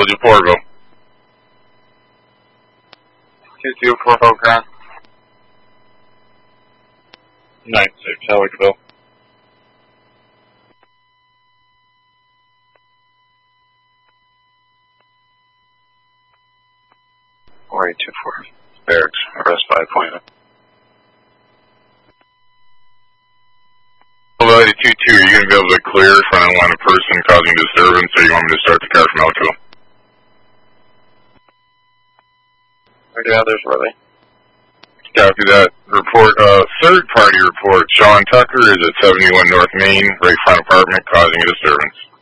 Village of Porterville. 2240 Grand. 96, Helicaville. Barracks, arrest by appointment. Hello, 82, are you going to be able to clear front of line of person causing disturbance, or you want me to start the car from Elko? Yeah, there's Willie. Copy that. Report, third party report. Sean Tucker is at 71 North Main, right front apartment, causing a disturbance.